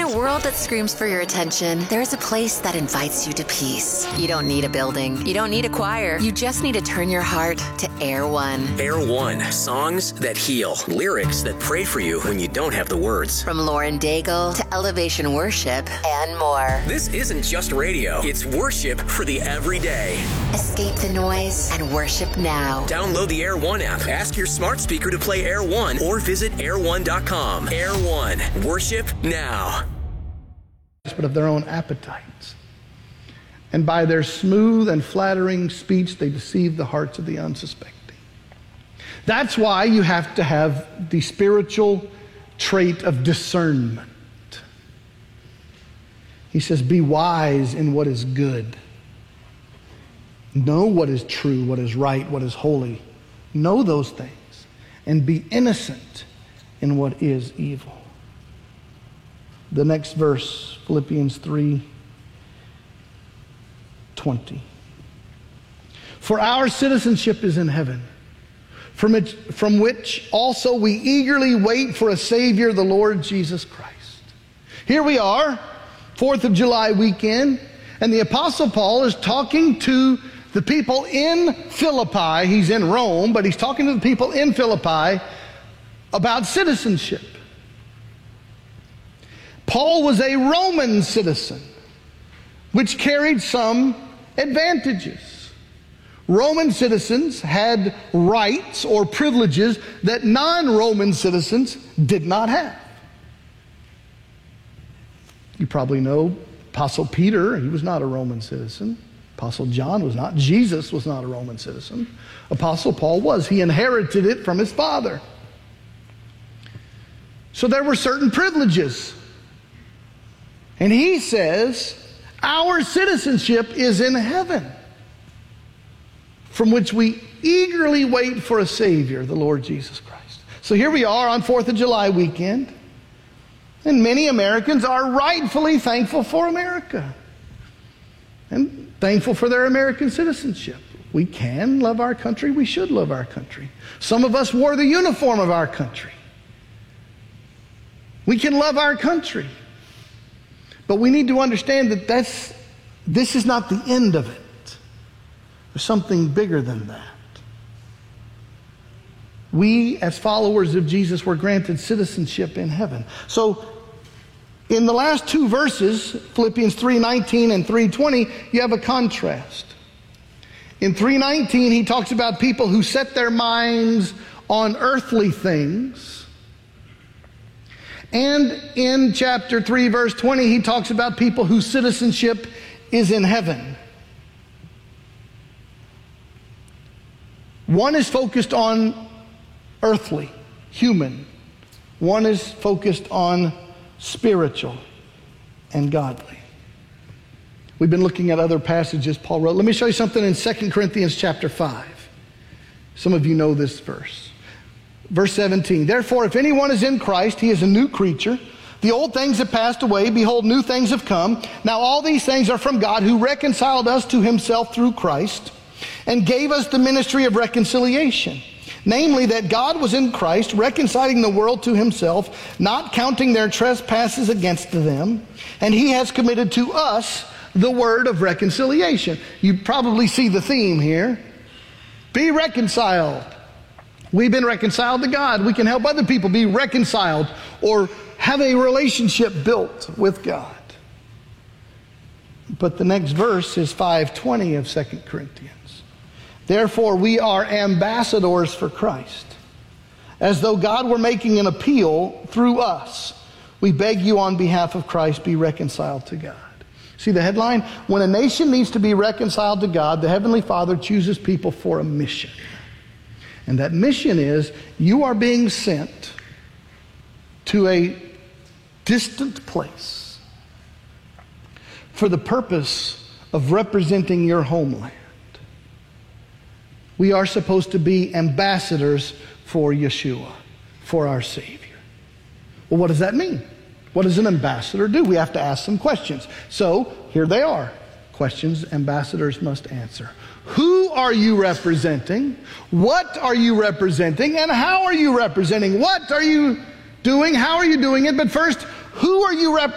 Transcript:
a world that screams for your attention, there's a place that invites you to peace. You don't need a building. You don't need a choir. You just need to turn your heart to Air One. Air One. Songs that heal. Lyrics that pray for you when you don't have the words. From Lauren Daigle to Elevation Worship and more. This isn't just radio. It's worship for the everyday. Escape the noise and worship now. Download the Air One app. Ask your smart speaker to play Air One or visit air1.com. Air One. Worship now. But of their own appetites. And by their smooth and flattering speech, they deceive the hearts of the unsuspecting. That's why you have to have the spiritual trait of discernment. He says, be wise in what is good. Know what is true, what is right, what is holy. Know those things. And be innocent in what is evil. The next verse, Philippians 3:20. For our citizenship is in heaven, from which also we eagerly wait for a Savior, the Lord Jesus Christ. Here we are, 4th of July weekend, and the Apostle Paul is talking to the people in Philippi. He's in Rome, but he's talking to the people in Philippi about citizenship. Paul was a Roman citizen, which carried some advantages. Roman citizens had rights or privileges that non-Roman citizens did not have. You probably know Apostle Peter, he was not a Roman citizen. Apostle John was not. Jesus was not a Roman citizen. Apostle Paul was. He inherited it from his father. So there were certain privileges. And he says, our citizenship is in heaven, from which we eagerly wait for a Savior, the Lord Jesus Christ. So here we are on 4th of July weekend, and many Americans are rightfully thankful for America and thankful for their American citizenship. We can love our country. We should love our country. Some of us wore the uniform of our country. We can love our country. But we need to understand that this is not the end of it. There's something bigger than that. We, as followers of Jesus, were granted citizenship in heaven. So, in the last two verses, Philippians 3:19 and 3:20, you have a contrast. In 3:19, he talks about people who set their minds on earthly things. And in chapter 3, verse 20, he talks about people whose citizenship is in heaven. One is focused on earthly, human. One is focused on spiritual and godly. We've been looking at other passages Paul wrote. Let me show you something in 2 Corinthians chapter 5. Some of you know this verse. Verse 17, therefore, if anyone is in Christ, he is a new creature. The old things have passed away. Behold, new things have come. Now all these things are from God, who reconciled us to himself through Christ and gave us the ministry of reconciliation. Namely, that God was in Christ, reconciling the world to himself, not counting their trespasses against them. And he has committed to us the word of reconciliation. You probably see the theme here. Be reconciled. We've been reconciled to God. We can help other people be reconciled or have a relationship built with God. But the next verse is 5:20 of 2 Corinthians. Therefore, we are ambassadors for Christ, as though God were making an appeal through us. We beg you on behalf of Christ, be reconciled to God. See the headline? When a nation needs to be reconciled to God, the Heavenly Father chooses people for a mission. And that mission is, you are being sent to a distant place for the purpose of representing your homeland. We are supposed to be ambassadors for Yeshua, for our Savior. Well, what does that mean? What does an ambassador do? We have to ask some questions. So, here they are. Questions ambassadors must answer. Who are you representing? What are you representing? And how are you representing? What are you doing? How are you doing it? But first, who are you representing?